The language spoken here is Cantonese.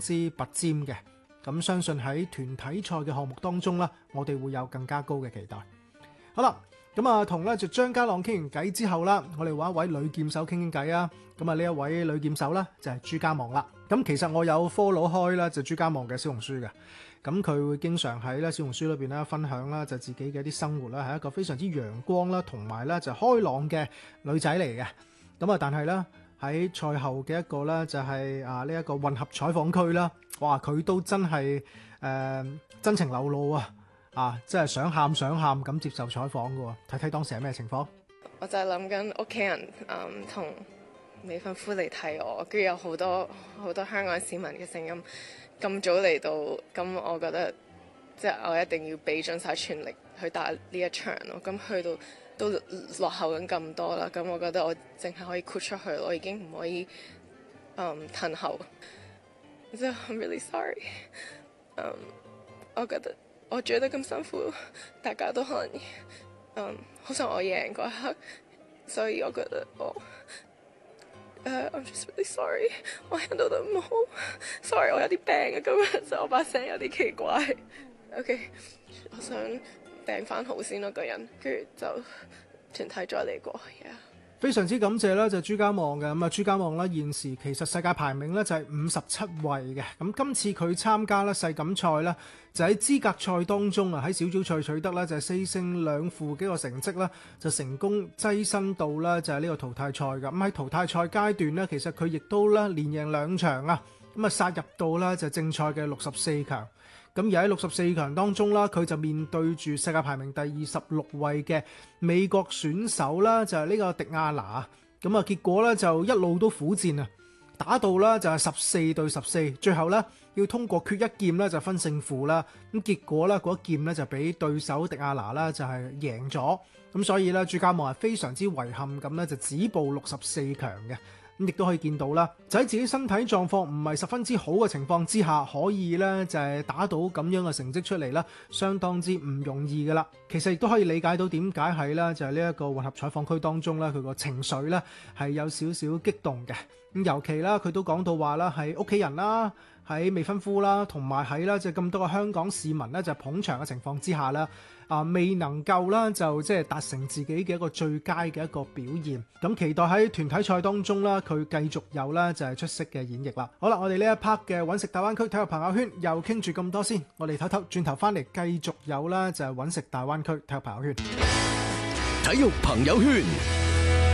之拔尖嘅。咁相信喺團體賽嘅項目當中啦，我哋會有更加高嘅期待。好啦，咁啊同咧就張家朗傾完偈之後啦，我哋揾一位女劍手傾傾偈啊。咁啊呢一位女劍手咧就係朱家望啦。咁其實我有 follow 開啦，就朱家望嘅小紅書嘅。咁佢會經常喺咧小紅書裏邊咧分享啦，就自己嘅一啲生活啦，係一個非常之陽光啦，同埋咧就開朗嘅女仔嚟嘅。咁啊，但係咧喺賽後嘅一個咧就係呢一個混合採訪區啦，哇！佢都真係真情流露啊！真係想喊咁接受採訪嘅喎。睇睇當時係咩情況？ 我就係諗緊屋企人同未婚夫嚟睇我，跟住有好多香港市民嘅聲音咁早嚟到，咁我覺得即係我一定要俾盡晒全力去打呢一場咯。咁去到都落後緊咁多啦，咁我覺得我淨係可以豁出去，我已經唔可以褪後。即係 I'm really sorry。我覺得我追得咁辛苦，大家都可能好想我贏嗰一刻，所以我覺得I'm just really sorry， 我 handle 得唔好 ，sorry 我有啲病啊，咁樣就我把聲有啲奇怪。OK， 我想病翻好先咯，個人，跟住就團體再嚟過。Yeah。 非常之感謝啦，就朱家望嘅。咁啊，朱家望啦，現時其實世界排名咧就係57位嘅。咁今次佢參加咧世錦賽咧，就喺資格賽當中啊，喺小組賽取得咧就係4勝2負嘅一個成績啦，就成功躋身到啦就係呢個淘汰賽嘅。咁喺淘汰賽階段咧，其實佢亦都咧連贏2場啊，咁啊殺入到啦就正賽嘅64強。咁而喺64強當中啦，佢就面對住世界排名第26位嘅美國選手啦，就係呢個迪亞拿。咁啊，結果咧就一路都苦戰啊，打到啦就係14對14，最後咧要通過決一劍咧就分勝負啦。咁結果咧嗰一劍咧就俾對手迪亞拿啦就係贏咗。咁所以咧朱家望係非常之遺憾咁咧就止步64強嘅。咁亦都可以見到啦，就喺自己身體狀況唔係十分之好嘅情況之下，可以咧就係打到咁樣嘅成績出嚟啦，相當之唔容易噶啦。其實亦都可以理解到點解喺啦就係呢一個混合採訪區當中咧，佢個情緒咧係有少少激動嘅。咁尤其啦，佢都講到話啦，喺屋企人啦，喺未婚夫啦，同埋喺啦就咁多個香港市民咧就捧場嘅情況之下啦，未能夠啦就即係達成自己嘅一個最佳嘅一個表現。咁期待喺團體賽當中啦，佢繼續有啦就係出色嘅演繹啦。好啦，我哋呢一 part 嘅揾食大灣區體育朋友圈又傾住咁多先，我哋轉頭翻嚟繼續有啦就係揾食大灣區體育朋友圈。 體育朋友圈。